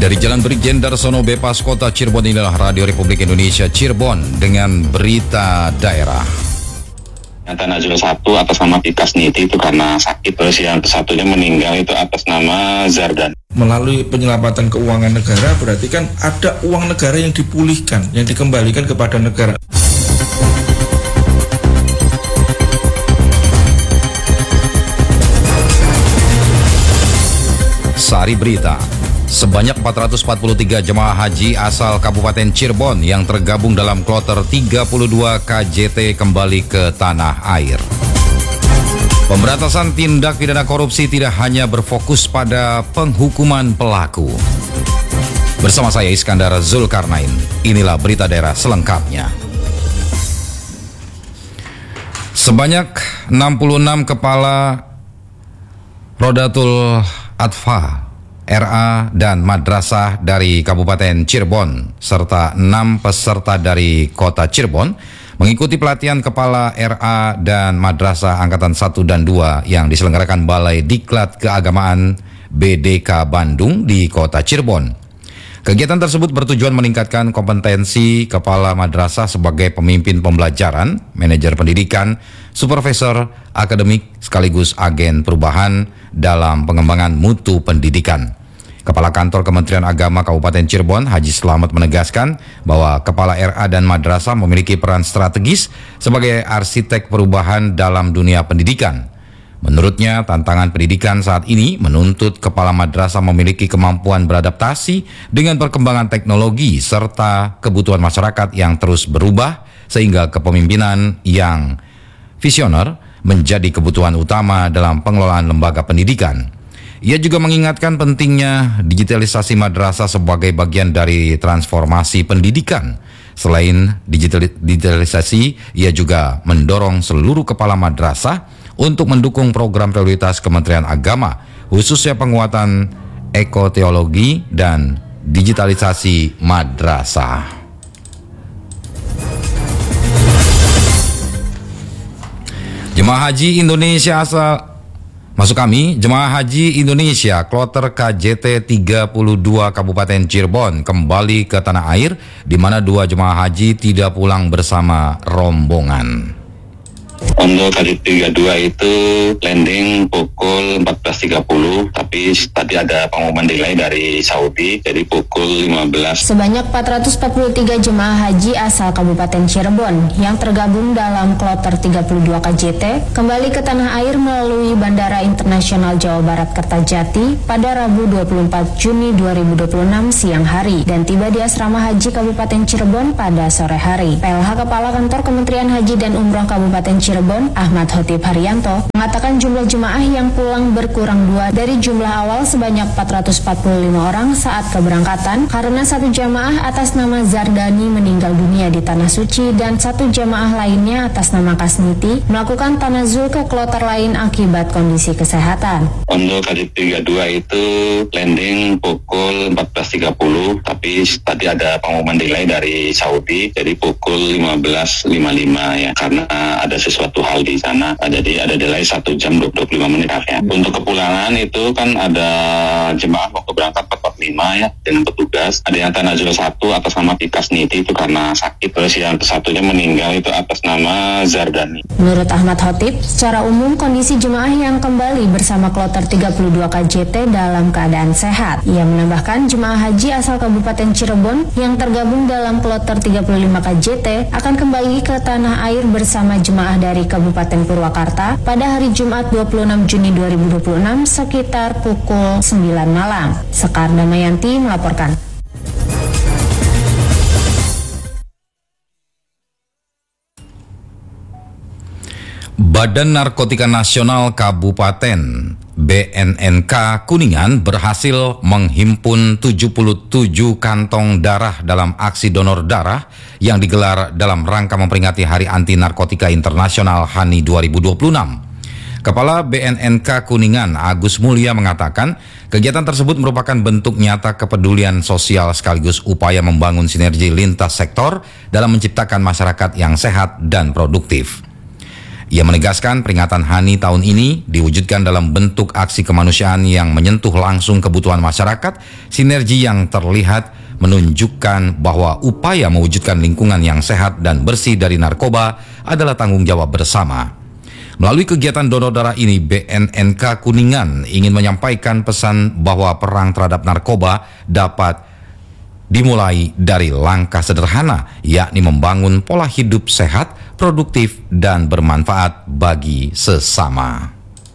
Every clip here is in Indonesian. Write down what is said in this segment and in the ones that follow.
Dari Jalan Brigjen Darsono Bypass Kota Cirebon, inilah Radio Republik Indonesia Cirebon dengan berita daerah. Tanazul 1 atas nama Tikas Niti itu karena sakit, terus yang satunya meninggal itu atas nama Zardan. Melalui penyelamatan keuangan negara berarti kan ada uang negara yang dipulihkan, yang dikembalikan kepada negara. Sari berita. Sebanyak 443 jemaah haji asal Kabupaten Cirebon yang tergabung dalam kloter 32 KJT kembali ke tanah air. Pemberantasan tindak pidana korupsi tidak hanya berfokus pada penghukuman pelaku. Bersama saya Iskandar Zulkarnain, inilah berita daerah selengkapnya. Sebanyak 66 kepala Rodatul Atfal, RA dan madrasah dari Kabupaten Cirebon serta 6 peserta dari Kota Cirebon mengikuti pelatihan kepala RA dan madrasah angkatan 1 dan 2 yang diselenggarakan Balai Diklat Keagamaan BDK Bandung di Kota Cirebon. Kegiatan tersebut bertujuan meningkatkan kompetensi kepala madrasah sebagai pemimpin pembelajaran, manajer pendidikan, supervisor akademik sekaligus agen perubahan dalam pengembangan mutu pendidikan. Kepala Kantor Kementerian Agama Kabupaten Cirebon, Haji Slamet, menegaskan bahwa kepala RA dan madrasah memiliki peran strategis sebagai arsitek perubahan dalam dunia pendidikan. Menurutnya, tantangan pendidikan saat ini menuntut kepala madrasah memiliki kemampuan beradaptasi dengan perkembangan teknologi serta kebutuhan masyarakat yang terus berubah, sehingga kepemimpinan yang visioner menjadi kebutuhan utama dalam pengelolaan lembaga pendidikan. Ia juga mengingatkan pentingnya digitalisasi madrasah sebagai bagian dari transformasi pendidikan. Selain digitalisasi, ia juga mendorong seluruh kepala madrasah untuk mendukung program prioritas Kementerian Agama, khususnya penguatan ekoteologi dan digitalisasi madrasah. Jemaah Haji Indonesia Jemaah Haji Indonesia Kloter KJT 32 Kabupaten Cirebon kembali ke tanah air, di mana 2 jemaah haji tidak pulang bersama rombongan. Untuk KJT 32 itu landing pukul 14.30, tapi tadi ada pengumuman delay dari Saudi, jadi pukul 15. Sebanyak 443 jemaah haji asal Kabupaten Cirebon yang tergabung dalam kloter 32 KJT kembali ke tanah air melalui Bandara Internasional Jawa Barat Kertajati pada Rabu 24 Juni 2026 siang hari dan tiba di Asrama Haji Kabupaten Cirebon pada sore hari. PLH Kepala Kantor Kementerian Haji dan Umroh Kabupaten Cirebon, Ahmad Khotib Haryanto, mengatakan jumlah jemaah yang pulang berkurang 2 dari jumlah awal sebanyak 445 orang saat keberangkatan karena 1 jemaah atas nama Zardani meninggal dunia di Tanah Suci dan 1 jemaah lainnya atas nama Kasniti melakukan tanazul ke kloter lain akibat kondisi kesehatan. Untuk KJT 32 itu landing pukul 14.30, tapi tadi ada pengumuman delay dari Saudi, jadi pukul 15.55 ya, karena ada sesuatu hal di sana, jadi ada delay 1 jam 25 menit ya. Untuk kepulangan itu kan ada jemaah waktu berangkat 445 ya dengan petugas, ada yang tanazul 1 atas nama Tikas Niti itu karena sakit, terus yang satunya meninggal itu atas nama Zardani. Menurut Ahmad Khotib, secara umum kondisi jemaah yang kembali bersama kloter 32 KJT dalam keadaan sehat. Ia menambahkan jemaah haji asal Kabupaten Cirebon yang tergabung dalam kloter 35 KJT akan kembali ke tanah air bersama jemaah dari Kabupaten Purwakarta pada hari Jumat 26 Juni 2026 sekitar pukul 9 malam. Sekar Damayanti melaporkan. Badan Narkotika Nasional Kabupaten BNNK Kuningan berhasil menghimpun 77 kantong darah dalam aksi donor darah yang digelar dalam rangka memperingati Hari Anti Narkotika Internasional HANI 2026. Kepala BNNK Kuningan Agus Mulya mengatakan kegiatan tersebut merupakan bentuk nyata kepedulian sosial sekaligus upaya membangun sinergi lintas sektor dalam menciptakan masyarakat yang sehat dan produktif. Ia menegaskan peringatan HANI tahun ini diwujudkan dalam bentuk aksi kemanusiaan yang menyentuh langsung kebutuhan masyarakat. Sinergi yang terlihat menunjukkan bahwa upaya mewujudkan lingkungan yang sehat dan bersih dari narkoba adalah tanggung jawab bersama. Melalui kegiatan donor darah ini, BNNK Kuningan ingin menyampaikan pesan bahwa perang terhadap narkoba dapat dimulai dari langkah sederhana, yakni membangun pola hidup sehat, produktif, dan bermanfaat bagi sesama.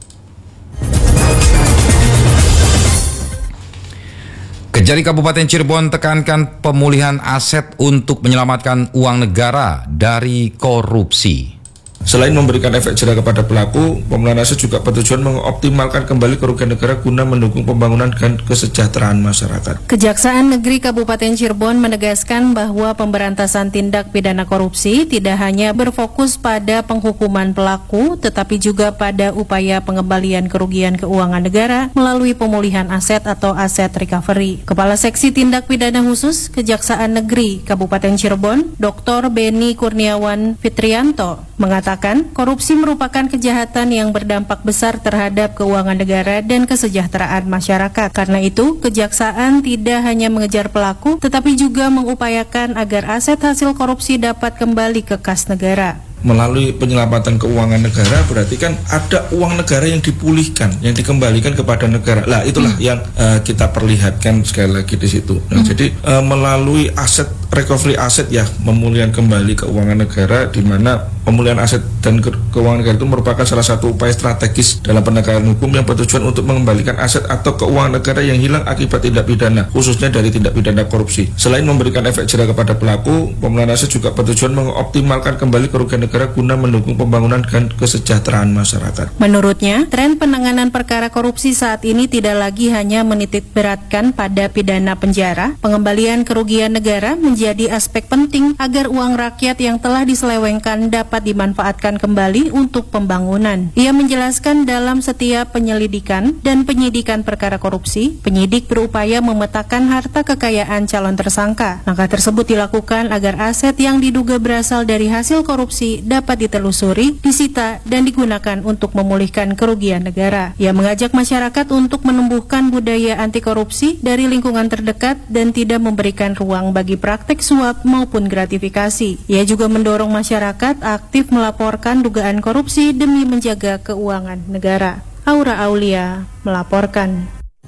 Kejari Kabupaten Cirebon tekankan pemulihan aset untuk menyelamatkan uang negara dari korupsi. Selain memberikan efek jera kepada pelaku, pemulihan aset juga bertujuan mengoptimalkan kembali kerugian negara guna mendukung pembangunan dan kesejahteraan masyarakat. Kejaksaan Negeri Kabupaten Cirebon menegaskan bahwa pemberantasan tindak pidana korupsi tidak hanya berfokus pada penghukuman pelaku, tetapi juga pada upaya pengembalian kerugian keuangan negara melalui pemulihan aset atau aset recovery. Kepala Seksi Tindak Pidana Khusus Kejaksaan Negeri Kabupaten Cirebon, Dr. Beni Kurniawan Fitrianto, mengatakan korupsi merupakan kejahatan yang berdampak besar terhadap keuangan negara dan kesejahteraan masyarakat. Karena itu, kejaksaan tidak hanya mengejar pelaku, tetapi juga mengupayakan agar aset hasil korupsi dapat kembali ke kas negara. Melalui penyelamatan keuangan negara berarti kan ada uang negara yang dipulihkan, yang dikembalikan kepada negara. Lah itulah yang kita perlihatkan sekali lagi di situ. Nah, jadi melalui aset recovery aset ya, pemulihan kembali keuangan negara, di mana pemulihan aset dan keuangan negara itu merupakan salah satu upaya strategis dalam penegakan hukum yang bertujuan untuk mengembalikan aset atau keuangan negara yang hilang akibat tindak pidana, khususnya dari tindak pidana korupsi. Selain memberikan efek jera kepada pelaku, pemulihan aset juga bertujuan mengoptimalkan kembali kerugian negara guna mendukung pembangunan dan kesejahteraan masyarakat. Menurutnya, tren penanganan perkara korupsi saat ini tidak lagi hanya menitik beratkan pada pidana penjara. Pengembalian kerugian negara menjadi aspek penting agar uang rakyat yang telah diselewengkan dapat dimanfaatkan kembali untuk pembangunan. Ia menjelaskan dalam setiap penyelidikan dan penyidikan perkara korupsi, penyidik berupaya memetakan harta kekayaan calon tersangka. Langkah tersebut dilakukan agar aset yang diduga berasal dari hasil korupsi dapat ditelusuri, disita, dan digunakan untuk memulihkan kerugian negara. Ia mengajak masyarakat untuk menumbuhkan budaya anti korupsi dari lingkungan terdekat dan tidak memberikan ruang bagi praktek suap maupun gratifikasi. Ia juga mendorong masyarakat aktif melaporkan dugaan korupsi demi menjaga keuangan negara. Aura Aulia melaporkan.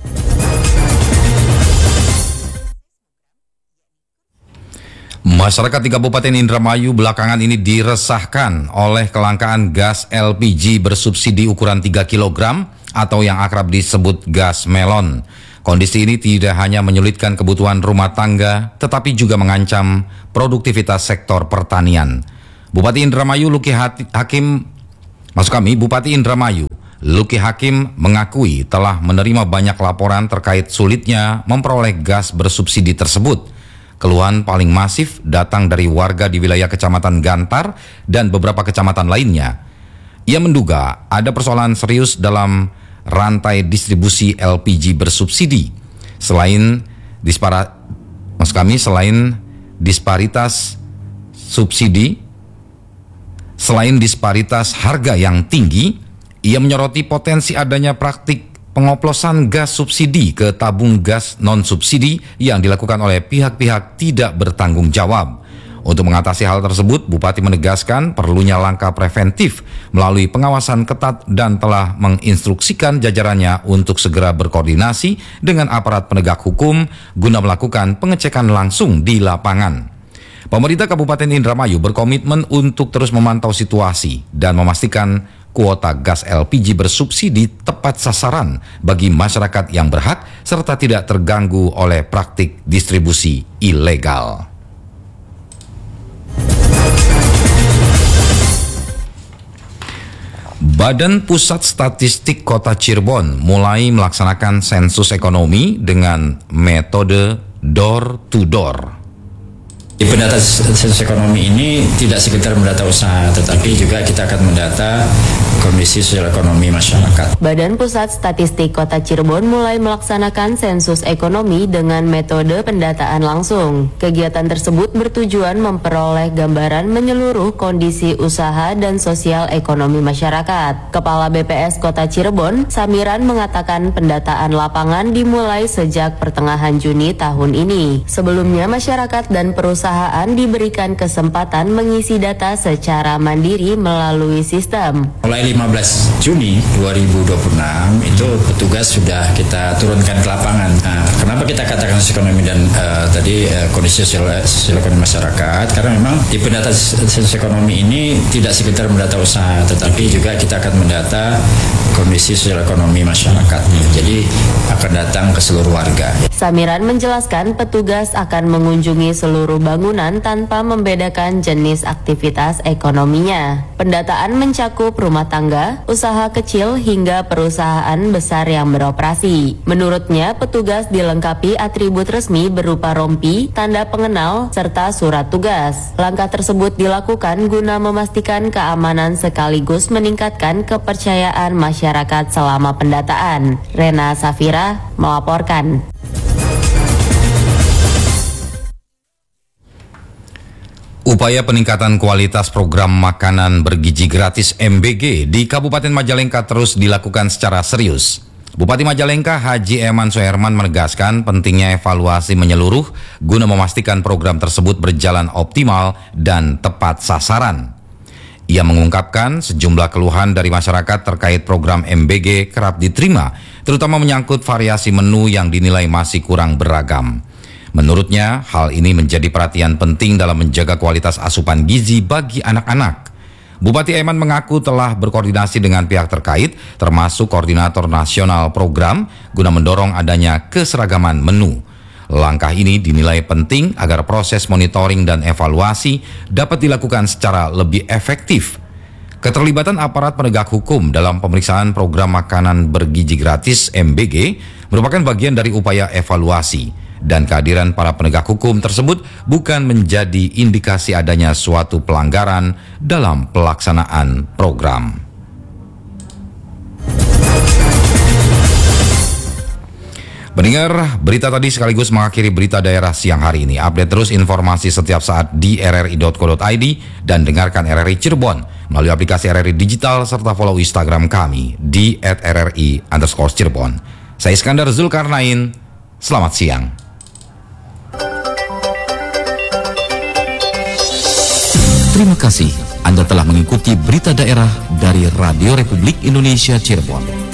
Masyarakat di Kabupaten Indramayu belakangan ini diresahkan oleh kelangkaan gas LPG bersubsidi ukuran 3 kg atau yang akrab disebut gas melon. Kondisi ini tidak hanya menyulitkan kebutuhan rumah tangga, tetapi juga mengancam produktivitas sektor pertanian. Bupati Indramayu Luki Hakim mengakui telah menerima banyak laporan terkait sulitnya memperoleh gas bersubsidi tersebut. Keluhan paling masif datang dari warga di wilayah Kecamatan Gantar dan beberapa kecamatan lainnya. Ia menduga ada persoalan serius dalam rantai distribusi LPG bersubsidi. Selain disparitas harga yang tinggi, ia menyoroti potensi adanya praktik pengoplosan gas subsidi ke tabung gas non-subsidi yang dilakukan oleh pihak-pihak tidak bertanggung jawab. Untuk mengatasi hal tersebut, Bupati menegaskan perlunya langkah preventif melalui pengawasan ketat dan telah menginstruksikan jajarannya untuk segera berkoordinasi dengan aparat penegak hukum guna melakukan pengecekan langsung di lapangan. Pemerintah Kabupaten Indramayu berkomitmen untuk terus memantau situasi dan memastikan kuota gas LPG bersubsidi tepat sasaran bagi masyarakat yang berhak serta tidak terganggu oleh praktik distribusi ilegal. Badan Pusat Statistik Kota Cirebon mulai melaksanakan sensus ekonomi dengan metode door to door. Di pendata sensus ekonomi ini tidak sekedar mendata usaha, tetapi juga kita akan mendata kondisi sosial ekonomi masyarakat. Badan Pusat Statistik Kota Cirebon mulai melaksanakan sensus ekonomi dengan metode pendataan langsung. Kegiatan tersebut bertujuan memperoleh gambaran menyeluruh kondisi usaha dan sosial ekonomi masyarakat. Kepala BPS Kota Cirebon, Samiran, mengatakan pendataan lapangan dimulai sejak pertengahan Juni tahun ini. Sebelumnya, masyarakat dan perusahaan diberikan kesempatan mengisi data secara mandiri melalui sistem. Mulai 15 Juni 2026 itu petugas sudah kita turunkan ke lapangan. Nah, kenapa kita katakan sensus ekonomi dan kondisi sosial ekonomi masyarakat? Karena memang di pendata sensus ekonomi ini tidak sekedar mendata usaha, tetapi juga kita akan mendata kondisi sosial ekonomi masyarakat. Jadi akan datang ke seluruh warga. Samiran menjelaskan petugas akan mengunjungi seluruh bangunan tanpa membedakan jenis aktivitas ekonominya. Pendataan mencakup rumah tangga, usaha kecil hingga perusahaan besar yang beroperasi. Menurutnya, petugas dilengkapi atribut resmi berupa rompi, tanda pengenal, serta surat tugas. Langkah tersebut dilakukan guna memastikan keamanan sekaligus meningkatkan kepercayaan masyarakat selama pendataan. Rena Safira melaporkan. Upaya peningkatan kualitas program makanan bergizi gratis MBG di Kabupaten Majalengka terus dilakukan secara serius. Bupati Majalengka Haji Eman Soherman menegaskan pentingnya evaluasi menyeluruh guna memastikan program tersebut berjalan optimal dan tepat sasaran. Ia mengungkapkan sejumlah keluhan dari masyarakat terkait program MBG kerap diterima, terutama menyangkut variasi menu yang dinilai masih kurang beragam. Menurutnya, hal ini menjadi perhatian penting dalam menjaga kualitas asupan gizi bagi anak-anak. Bupati Eman mengaku telah berkoordinasi dengan pihak terkait, termasuk Koordinator Nasional Program, guna mendorong adanya keseragaman menu. Langkah ini dinilai penting agar proses monitoring dan evaluasi dapat dilakukan secara lebih efektif. Keterlibatan aparat penegak hukum dalam pemeriksaan program makanan bergizi gratis MBG merupakan bagian dari upaya evaluasi. Dan kehadiran para penegak hukum tersebut bukan menjadi indikasi adanya suatu pelanggaran dalam pelaksanaan program. Pendengar, berita tadi sekaligus mengakhiri berita daerah siang hari ini. Update terus informasi setiap saat di rri.co.id dan dengarkan RRI Cirebon melalui aplikasi RRI Digital serta follow Instagram kami di @rri_Cirebon. Saya Iskandar Zulkarnain, selamat siang. Terima kasih Anda telah mengikuti berita daerah dari Radio Republik Indonesia Cirebon.